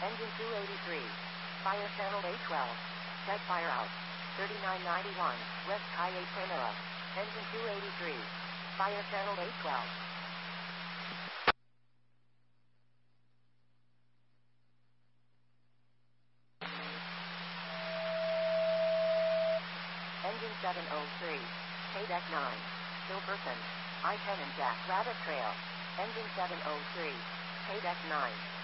Engine 283. Fire channel A12. Check fire out. 3991, West Calle Primera. Engine 283. Fire channel A12. Engine 703. K-Deck 9. Silverton. I-10 and Jack Rabbit Trail. Engine 703. K-Deck 9.